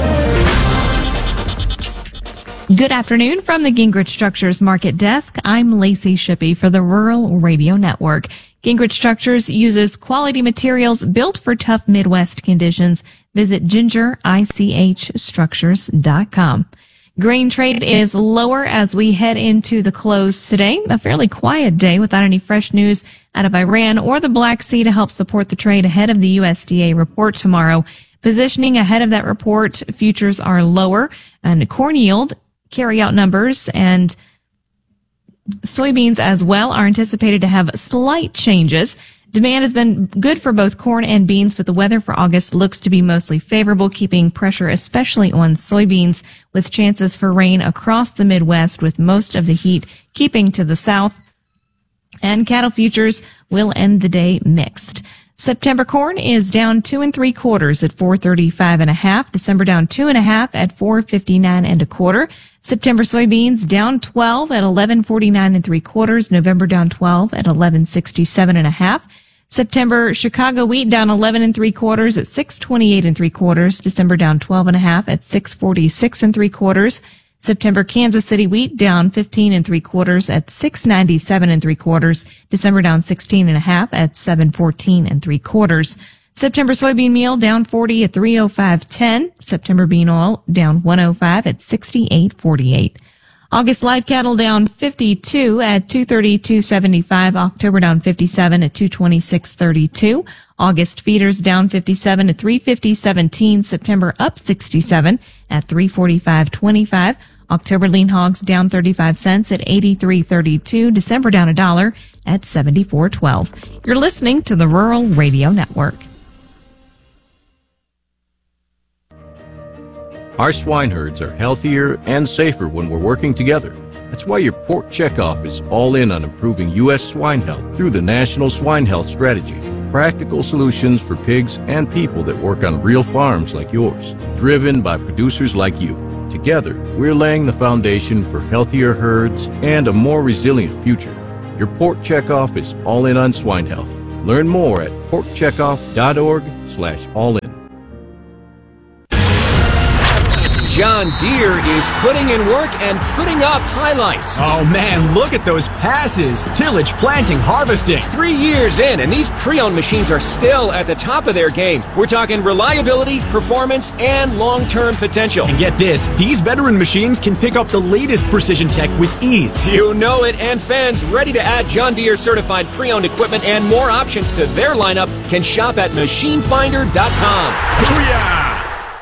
Good afternoon from the Gingrich Structures Market Desk. I'm Lacey Shippey for the Rural Radio Network. Gingrich Structures uses quality materials built for tough Midwest conditions. Visit ginger ich structures dot com. Grain trade is lower as we head into the close today. A fairly quiet day without any fresh news out of Iran or the Black Sea to help support the trade ahead of the U S D A report tomorrow. Positioning ahead of that report, futures are lower, and corn yield, carryout numbers, and soybeans as well are anticipated to have slight changes. Demand has been good for both corn and beans, but the weather for August looks to be mostly favorable, keeping pressure especially on soybeans, with chances for rain across the Midwest, with most of the heat keeping to the south. And cattle futures will end the day mixed. September corn is down two and three quarters at four thirty-five and a half. December down two and a half at four fifty-nine and a quarter. September soybeans down twelve at eleven forty-nine and three quarters. November down twelve at eleven sixty-seven and a half. September Chicago wheat down eleven and three quarters at six twenty-eight and three quarters. December down twelve and a half at six forty-six and three quarters. September Kansas City wheat down fifteen and three quarters at six ninety-seven and three quarters. December down sixteen and a half at seven fourteen and three quarters. September soybean meal down forty at three oh five ten. September bean oil down one oh five at sixty-eight forty-eight. August live cattle down fifty-two at two thirty-two seventy-five. October down fifty-seven at two twenty-six thirty-two. August feeders down fifty-seven at three fifty seventeen. September up sixty-seven at three forty-five twenty-five. October lean hogs down thirty-five cents at eighty-three thirty-two. December down a dollar at seventy-four twelve. You're listening to the Rural Radio Network. Our swine herds are healthier and safer when we're working together. That's why your pork checkoff is all in on improving U S swine health through the National Swine Health Strategy. Practical solutions for pigs and people that work on real farms like yours, driven by producers like you. Together, we're laying the foundation for healthier herds and a more resilient future. Your pork checkoff is all in on swine health. Learn more at pork checkoff dot org slash all in. John Deere is putting in work and putting up highlights. Oh man, look at those passes. Tillage, planting, harvesting. Three years in, and these pre-owned machines are still at the top of their game. We're talking reliability, performance, and long-term potential. And get this, these veteran machines can pick up the latest precision tech with ease. You know it, and fans ready to add John Deere certified pre-owned equipment and more options to their lineup can shop at machine finder dot com. Booyah!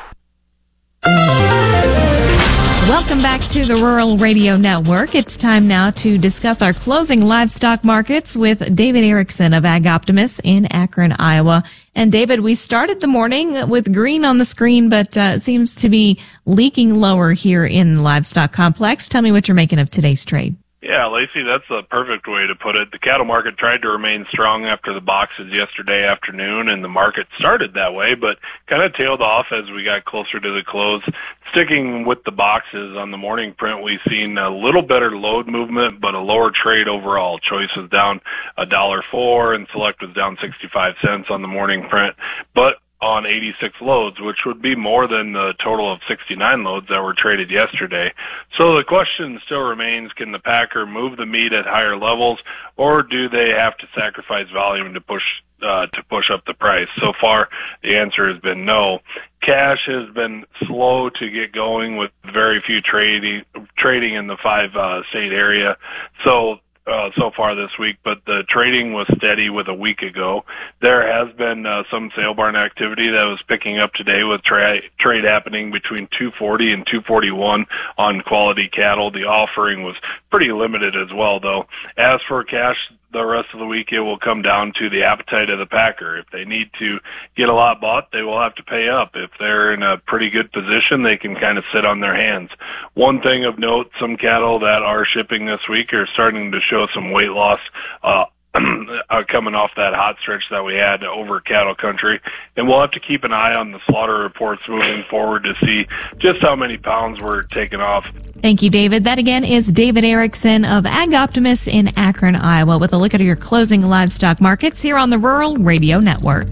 Welcome back to the Rural Radio Network. It's time now to discuss our closing livestock markets with David Erickson of Ag Optimist in Akron, Iowa. And David, we started the morning with green on the screen, but uh, it seems to be leaking lower here in the livestock complex. Tell me what you're making of today's trade. Yeah, Lacey, that's the perfect way to put it. The cattle market tried to remain strong after the boxes yesterday afternoon, and the market started that way, but kind of tailed off as we got closer to the close. Sticking with the boxes on the morning print, we've seen a little better load movement, but a lower trade overall. Choice was down a dollar four, and Select was down sixty-five cents on the morning print, but on eighty-six loads, which would be more than the total of sixty-nine loads that were traded yesterday. So the question still remains, can the packer move the meat at higher levels, or do they have to sacrifice volume to push uh, to push up the price? So far, the answer has been no. Cash has been slow to get going with very few trading trading in the five uh, state area. So Uh, so far this week, but the trading was steady with a week ago. There has been uh, some sale barn activity that was picking up today with tra- trade happening between two forty and two forty-one on quality cattle. The offering was pretty limited as well, though. As for cash, the rest of the week, it will come down to the appetite of the packer. If they need to get a lot bought, they will have to pay up. If they're in a pretty good position, they can kind of sit on their hands. One thing of note, some cattle that are shipping this week are starting to show some weight loss, uh, coming off that hot stretch that we had over cattle country. And we'll have to keep an eye on the slaughter reports moving forward to see just how many pounds were taken off. Thank you, David. That again is David Erickson of Ag Optimist in Akron, Iowa, with a look at your closing livestock markets here on the Rural Radio Network.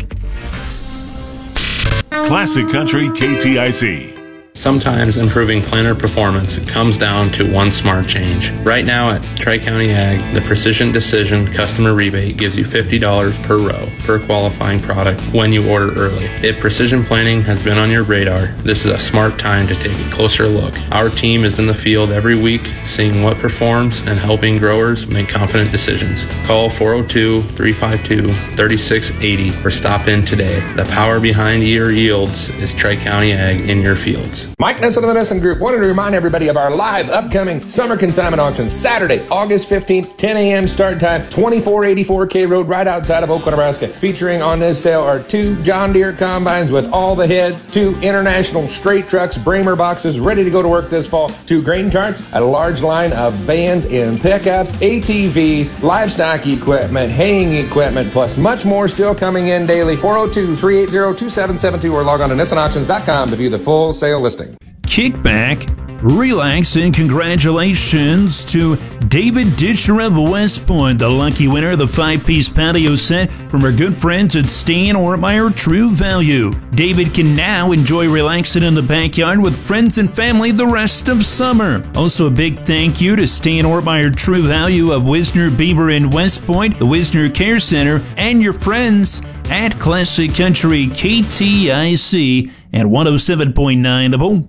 Classic Country K T I C. Sometimes improving planter performance comes down to one smart change. Right now at Tri-County Ag, the Precision Decision customer rebate gives you fifty dollars per row per qualifying product when you order early. If precision planting has been on your radar, this is a smart time to take a closer look. Our team is in the field every week, seeing what performs and helping growers make confident decisions. Call four oh two, three five two, three six eight oh or stop in today. The power behind your yields is Tri-County Ag in your fields. Mike Nesson of the Nesson Group wanted to remind everybody of our live upcoming summer consignment auction, Saturday, August fifteenth, ten a.m. start time, twenty-four eighty-four K Road, right outside of Oakland, Nebraska. Featuring on this sale are two John Deere combines with all the heads, two International straight trucks, Bramer boxes ready to go to work this fall, two grain carts, a large line of vans and pickups, A T Vs, livestock equipment, haying equipment, plus much more still coming in daily. four oh two, three eight zero, two seven seven two or log on to Nesson Auctions dot com to view the full sale listing. Kick back, relax, and congratulations to David Disher of West Point, the lucky winner of the five-piece patio set from our good friends at Stan Ortmeyer True Value. David can now enjoy relaxing in the backyard with friends and family the rest of summer. Also, a big thank you to Stan Ortmeyer True Value of Wisner, Bieber, and West Point, the Wisner Care Center, and your friends at Classic Country K T I C at one oh seven point nine The Boom.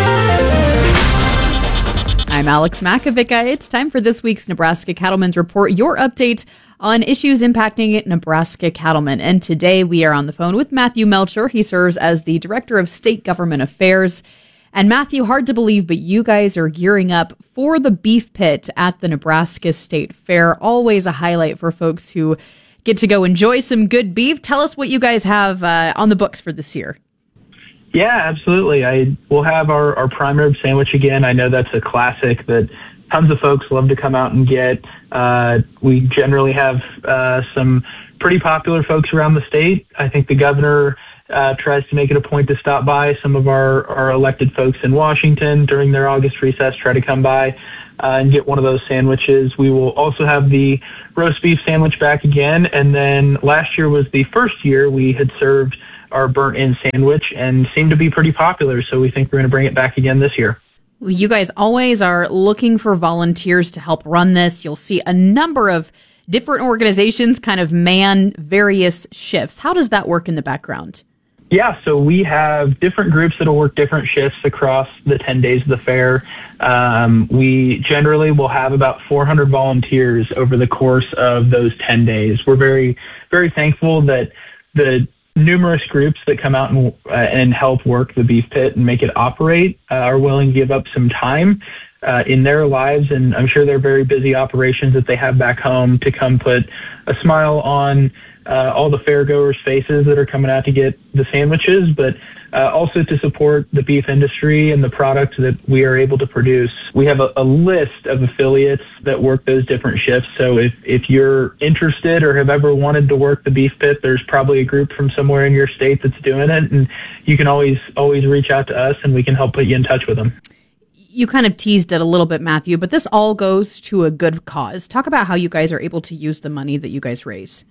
I'm Alex Makovica. It's time for this week's Nebraska Cattlemen's Report, your update on issues impacting Nebraska cattlemen. And today we are on the phone with Matthew Melcher. He serves as the Director of State Government Affairs. And Matthew, hard to believe, but you guys are gearing up for the Beef Pit at the Nebraska State Fair. Always a highlight for folks who get to go enjoy some good beef. Tell us what you guys have uh, on the books for this year. Yeah, absolutely. I will have our, our prime rib sandwich again. I know that's a classic that tons of folks love to come out and get. Uh, we generally have uh, some pretty popular folks around the state. I think the governor uh, tries to make it a point to stop by. Some of our, our elected folks in Washington during their August recess try to come by uh, and get one of those sandwiches. We will also have the roast beef sandwich back again. And then last year was the first year we had served our burnt-in sandwich and seemed to be pretty popular, so we think we're going to bring it back again this year. Well, you guys always are looking for volunteers to help run this. You'll see a number of different organizations kind of man various shifts. How does that work in the background? Yeah, so we have different groups that'll work different shifts across the ten days of the fair. Um, we generally will have about four hundred volunteers over the course of those ten days. We're very, very thankful that the numerous groups that come out and, uh, and help work the beef pit and make it operate uh, are willing to give up some time uh, in their lives, and I'm sure they're very busy operations that they have back home to come put a smile on uh, all the fairgoers' faces that are coming out to get the sandwiches, but uh, also to support the beef industry and the product that we are able to produce. We have a, a list of affiliates that work those different shifts, so if, if you're interested or have ever wanted to work the beef pit, there's probably a group from somewhere in your state that's doing it, and you can always always reach out to us and we can help put you in touch with them. You kind of teased it a little bit, Matthew, but this all goes to a good cause. Talk about how you guys are able to use the money that you guys raise.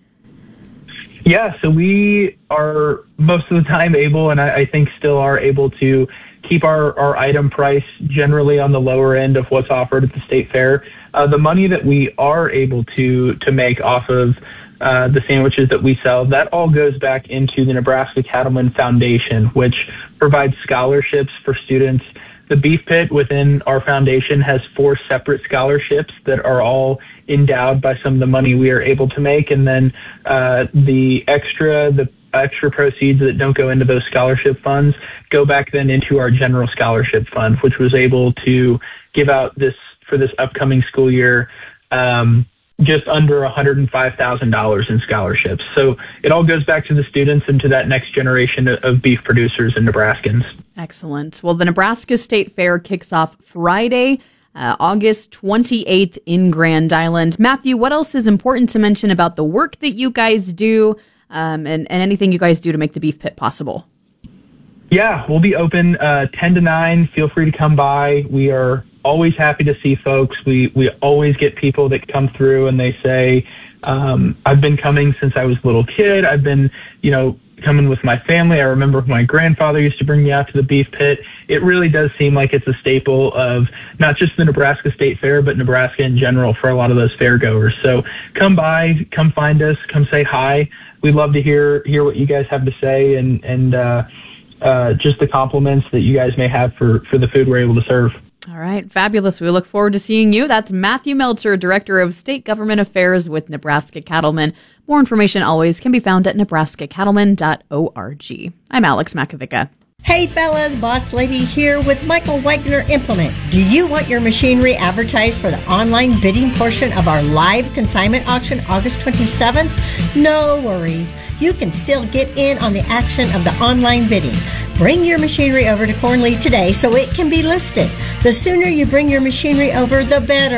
Yeah, so we are most of the time able, and I, I think still are able to keep our, our item price generally on the lower end of what's offered at the state fair. Uh, the money that we are able to to make off of uh, the sandwiches that we sell, that all goes back into the Nebraska Cattlemen Foundation, which provides scholarships for students. The Beef Pit within our foundation has four separate scholarships that are all endowed by some of the money we are able to make. And then uh, the extra, the extra proceeds that don't go into those scholarship funds go back then into our general scholarship fund, which was able to give out this for this upcoming school year um, just under one hundred five thousand dollars in scholarships. So it all goes back to the students and to that next generation of beef producers and Nebraskans. Excellent. Well, the Nebraska State Fair kicks off Friday, uh, August twenty-eighth in Grand Island. Matthew, what else is important to mention about the work that you guys do um, and, and anything you guys do to make the Beef Pit possible? Yeah, we'll be open uh, ten to nine. Feel free to come by. We are always happy to see folks. We we always get people that come through and they say, um, I've been coming since I was a little kid. I've been, you know, coming with my family. I remember my grandfather used to bring me out to the Beef Pit. It really does seem like it's a staple of not just the Nebraska State Fair, but Nebraska in general for a lot of those fair goers. So come by, come find us, come say hi. We'd love to hear hear what you guys have to say and, and uh, uh, just the compliments that you guys may have for, for the food we're able to serve. All right, fabulous. We look forward to seeing you. That's Matthew Melcher, Director of State Government Affairs with Nebraska Cattlemen. More information always can be found at nebraska cattlemen dot org. I'm Alex Makovica. Hey fellas, Boss Lady here with Michael Wagner Implement. Do you want your machinery advertised for the online bidding portion of our live consignment auction August twenty-seventh? No worries. You can still get in on the action of the online bidding. Bring your machinery over to Cornley today so it can be listed. The sooner you bring your machinery over, the better.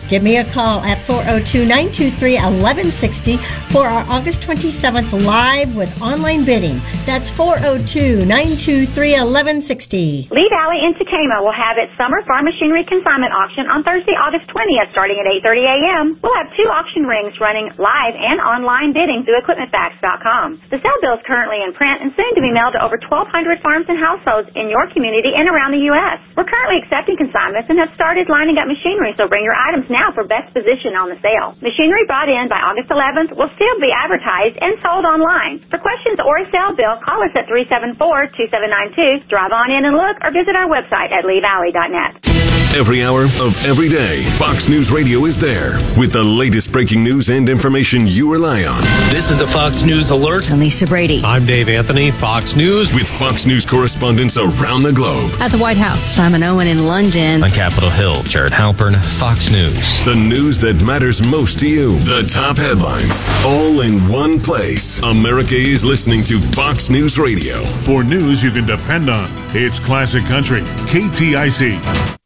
Give me a call at four oh two, nine two three, one one six oh for our August twenty-seventh live with online bidding. That's four oh two, nine two three, one one six oh. Lee Valley in Tacoma will have its summer farm machinery consignment auction on Thursday, August twentieth, starting at eight thirty a.m. We'll have two auction rings running live and online bidding through equipment facts dot com. The sale bill is currently in print and soon to be mailed to over twelve hundred farms and households in your community and around the U S. We're currently accepting consignments and have started lining up machinery, so bring your items now for best position on the sale. Machinery brought in by August eleventh will still be advertised and sold online. For questions or a sale bill, call us at three seven four, two seven nine two, drive on in and look, or visit our website at lee valley dot net. Every hour of every day, Fox News Radio is there with the latest breaking news and information you rely on. This is a Fox News Alert. I'm Lisa Brady. I'm Dave Anthony, Fox News. With Fox News correspondents around the globe. At the White House, Simon Owen in London. On Capitol Hill, Jared Halpern, Fox News. The news that matters most to you. The top headlines, all in one place. America is listening to Fox News Radio. For news you can depend on, it's Classic Country, K T I C.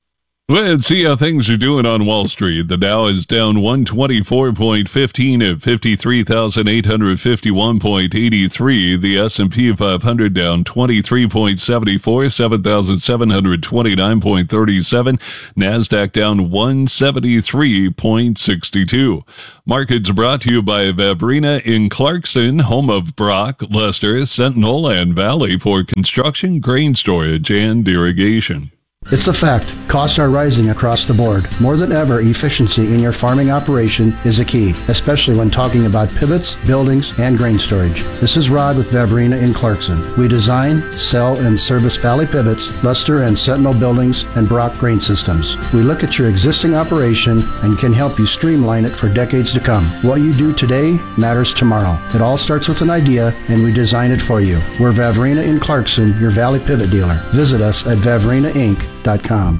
Let's see how things are doing on Wall Street. The Dow is down one twenty-four point one five at fifty-three thousand eight hundred fifty-one point eight three. The S and P five hundred down twenty-three point seven four, seven thousand seven hundred twenty-nine point three seven. NASDAQ down one seventy-three point six two. Markets brought to you by Vavrina in Clarkson, home of Brock, Lester, Sentinel, and Valley for construction, grain storage, and irrigation. It's a fact. Costs are rising across the board. More than ever, efficiency in your farming operation is a key, especially when talking about pivots, buildings, and grain storage. This is Rod with Vavrina in Clarkson. We design, sell, and service Valley Pivots, Luster and Sentinel buildings, and Brock grain systems. We look at your existing operation and can help you streamline it for decades to come. What you do today matters tomorrow. It all starts with an idea, and we design it for you. We're Vavrina in Clarkson, your Valley Pivot dealer. Visit us at vavrina inc dot com.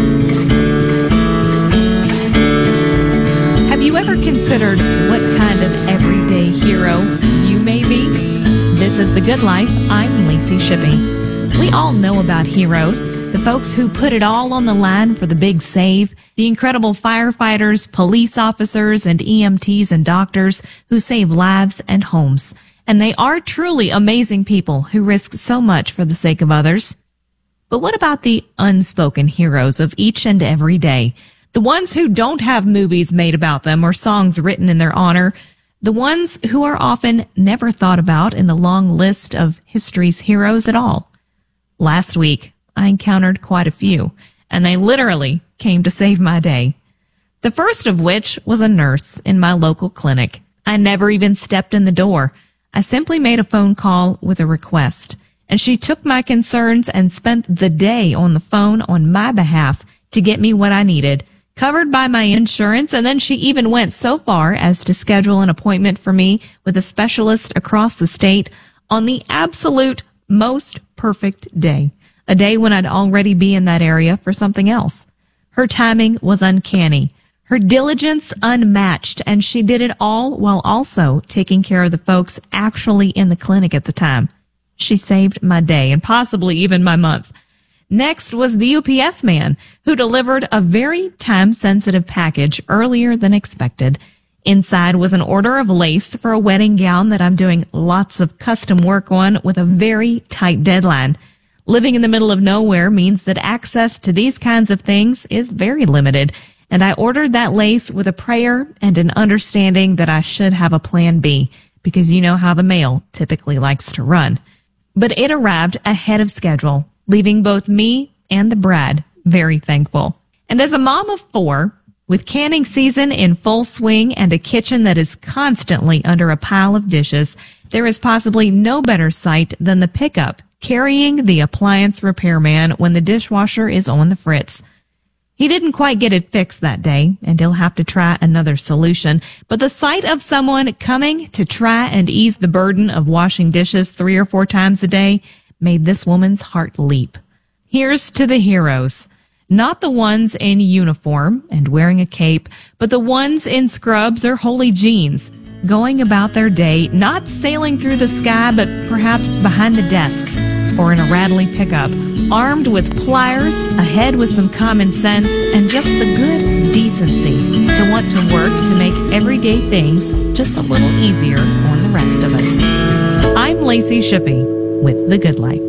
Have you ever considered what kind of everyday hero you may be? This is The Good Life. I'm Lacey Shippey. We all know about heroes, the folks who put it all on the line for the big save, the incredible firefighters, police officers, and E M Ts and doctors who save lives and homes. And they are truly amazing people who risk so much for the sake of others. But what about the unspoken heroes of each and every day? The ones who don't have movies made about them or songs written in their honor. The ones who are often never thought about in the long list of history's heroes at all. Last week, I encountered quite a few, and they literally came to save my day. The first of which was a nurse in my local clinic. I never even stepped in the door. I simply made a phone call with a request. And she took my concerns and spent the day on the phone on my behalf to get me what I needed, covered by my insurance, and then she even went so far as to schedule an appointment for me with a specialist across the state on the absolute most perfect day, a day when I'd already be in that area for something else. Her timing was uncanny, her diligence unmatched, and she did it all while also taking care of the folks actually in the clinic at the time. She saved my day and possibly even my month. Next was the U P S man who delivered a very time-sensitive package earlier than expected. Inside was an order of lace for a wedding gown that I'm doing lots of custom work on with a very tight deadline. Living in the middle of nowhere means that access to these kinds of things is very limited, and I ordered that lace with a prayer and an understanding that I should have a plan B, because you know how the mail typically likes to run. But it arrived ahead of schedule, leaving both me and the bride very thankful. And as a mom of four, with canning season in full swing and a kitchen that is constantly under a pile of dishes, there is possibly no better sight than the pickup carrying the appliance repairman when the dishwasher is on the fritz. He didn't quite get it fixed that day, and he'll have to try another solution. But the sight of someone coming to try and ease the burden of washing dishes three or four times a day made this woman's heart leap. Here's to the heroes. Not the ones in uniform and wearing a cape, but the ones in scrubs or holey jeans, going about their day, not sailing through the sky, but perhaps behind the desks or in a rattly pickup, armed with pliers, a head with some common sense, and just the good decency to want to work to make everyday things just a little easier on the rest of us. I'm Lacey Shippey with The Good Life.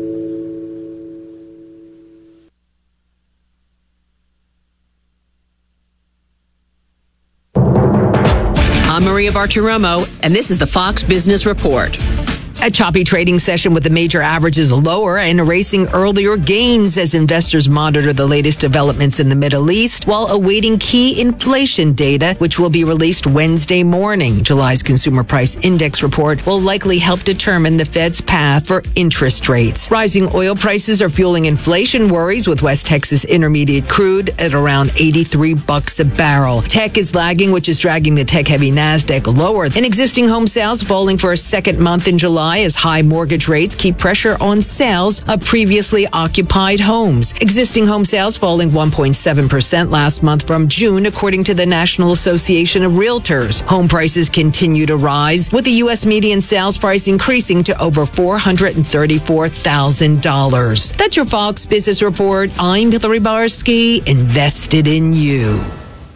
I'm Maria Bartiromo, and this is the Fox Business Report. A choppy trading session with the major averages lower and erasing earlier gains as investors monitor the latest developments in the Middle East while awaiting key inflation data, which will be released Wednesday morning. July's Consumer Price Index report will likely help determine the Fed's path for interest rates. Rising oil prices are fueling inflation worries, with West Texas Intermediate crude at around eighty-three bucks a barrel. Tech is lagging, which is dragging the tech-heavy NASDAQ lower. And existing home sales falling for a second month in July as high mortgage rates keep pressure on sales of previously occupied homes. Existing home sales falling one point seven percent last month from June, according to the National Association of Realtors. Home prices continue to rise, with the U S median sales price increasing to over four hundred thirty-four thousand dollars. That's your Fox Business Report. I'm Hillary Barsky, invested in you.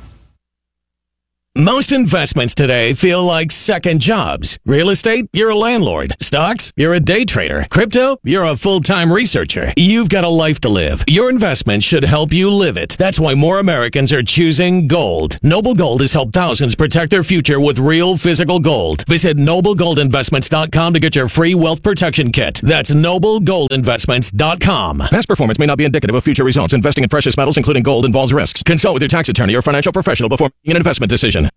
Most investments today feel like second jobs. Real estate, you're a landlord. Stocks, you're a day trader. Crypto, you're a full-time researcher. You've got a life to live. Your investment should help you live it. That's why more Americans are choosing gold. Noble Gold has helped thousands protect their future with real physical gold. Visit noble gold investments dot com to get your free wealth protection kit. That's noble gold investments dot com. Past performance may not be indicative of future results. Investing in precious metals, including gold, involves risks. Consult with your tax attorney or financial professional before making an investment decision.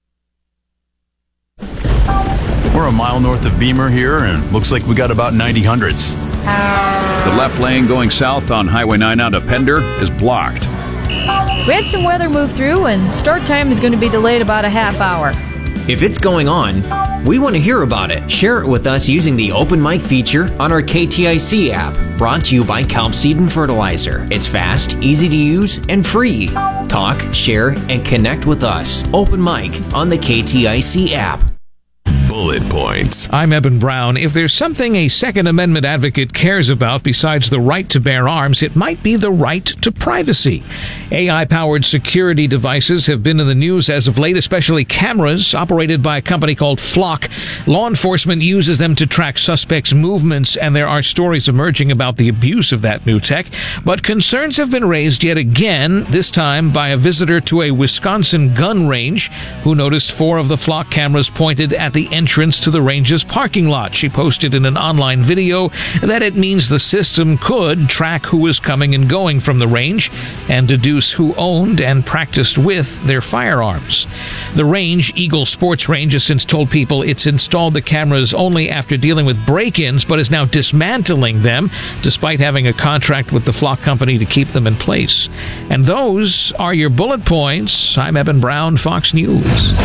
We're a mile north of Beamer here, and looks like we got about ninety hundreds. The left lane going south on Highway nine out of Pender is blocked. We had some weather move through, and start time is going to be delayed about a half hour. If it's going on, we want to hear about it. Share it with us using the Open Mic feature on our K T I C app, brought to you by Kelp Seed and Fertilizer. It's fast, easy to use, and free. Talk, share, and connect with us. Open Mic on the K T I C app. Bullet points. I'm Eben Brown. If there's something a Second Amendment advocate cares about besides the right to bear arms, it might be the right to privacy. A I-powered security devices have been in the news as of late, especially cameras operated by a company called Flock. Law enforcement uses them to track suspects' movements, and there are stories emerging about the abuse of that new tech. But concerns have been raised yet again, this time by a visitor to a Wisconsin gun range who noticed four of the Flock cameras pointed at the entrance to the range's parking lot. She posted in an online video that it means the system could track who was coming and going from the range and deduce who owned and practiced with their firearms. The range, Eagle Sports Range, has since told people it's installed the cameras only after dealing with break-ins, but is now dismantling them despite having a contract with the Flock company to keep them in place. And those are your bullet points. I'm Eben Brown, Fox News.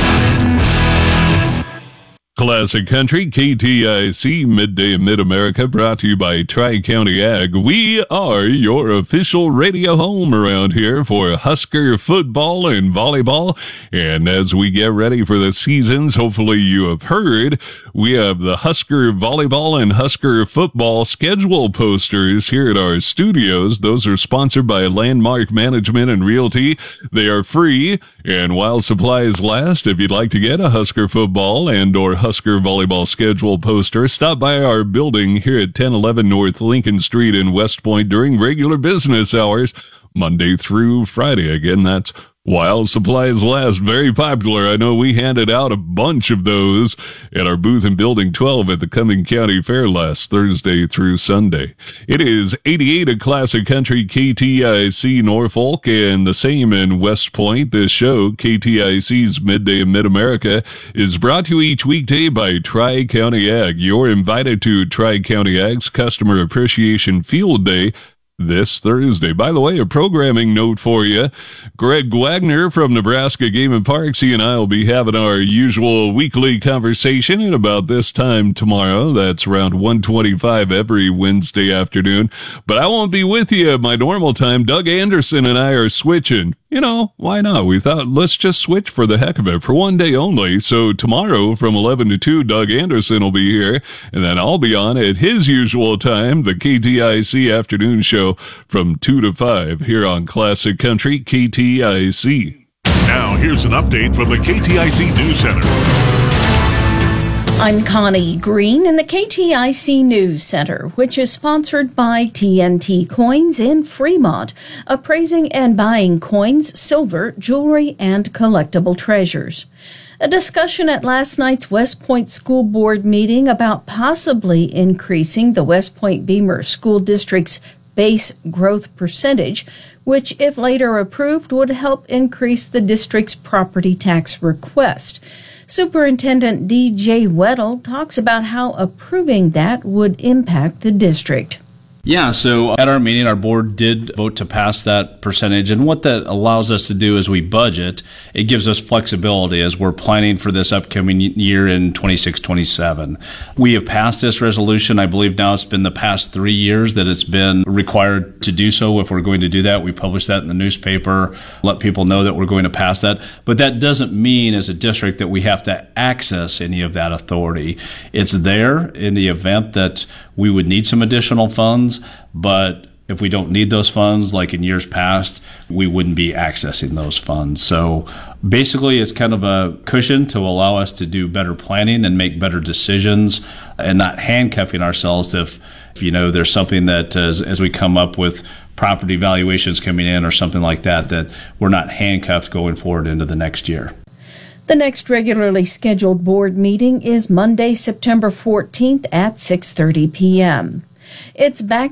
Classic Country, K T I C, Midday in Mid-America, brought to you by Tri-County Ag. We are your official radio home around here for Husker football and volleyball. And as we get ready for the seasons, hopefully you have heard, we have the Husker volleyball and Husker football schedule posters here at our studios. Those are sponsored by Landmark Management and Realty. They are free, and while supplies last, if you'd like to get a Husker football and or Husker volleyball schedule poster, stop by our building here at ten eleven North Lincoln Street in West Point during regular business hours, Monday through Friday. Again, that's while supplies last. Very popular. I know we handed out a bunch of those at our booth in Building twelve at the Cumming County Fair last Thursday through Sunday. It is eighty-eight at Classic Country, K T I C Norfolk, and the same in West Point. This show, K T I C's Midday in Mid-America, is brought to you each weekday by Tri-County Ag. You're invited to Tri-County Ag's Customer Appreciation Field Day this Thursday. By the way, a programming note for you. Greg Wagner from Nebraska Game and Parks, he and I will be having our usual weekly conversation at about this time tomorrow. That's around one twenty-five every Wednesday afternoon. But I won't be with you at my normal time. Doug Anderson and I are switching. you know, why not? We thought, let's just switch for the heck of it for one day only. So tomorrow from eleven to two, Doug Anderson will be here, and then I'll be on at his usual time, the K T I C afternoon show from two to five here on Classic Country K T I C. Now here's an update from the K T I C News Center. I'm Connie Green in the K T I C News Center, which is sponsored by T N T Coins in Fremont, appraising and buying coins, silver, jewelry, and collectible treasures. A discussion at last night's West Point School Board meeting about possibly increasing the West Point Beamer School District's base growth percentage, which, if later approved, would help increase the district's property tax request. Superintendent D J Weddle talks about how approving that would impact the district. Yeah, so at our meeting, our board did vote to pass that percentage. And what that allows us to do is we budget. It gives us flexibility as we're planning for this upcoming year in twenty-six twenty-seven. We have passed this resolution. I believe now it's been the past three years that it's been required to do so. If we're going to do that, we publish that in the newspaper, let people know that we're going to pass that. But that doesn't mean as a district that we have to access any of that authority. It's there in the event that we would need some additional funds, but if we don't need those funds, like in years past, we wouldn't be accessing those funds. So basically, it's kind of a cushion to allow us to do better planning and make better decisions and not handcuffing ourselves if, if you know, there's something that as, as we come up with property valuations coming in or something like that, that we're not handcuffed going forward into the next year. The next regularly scheduled board meeting is Monday, September fourteenth at six thirty p.m. It's back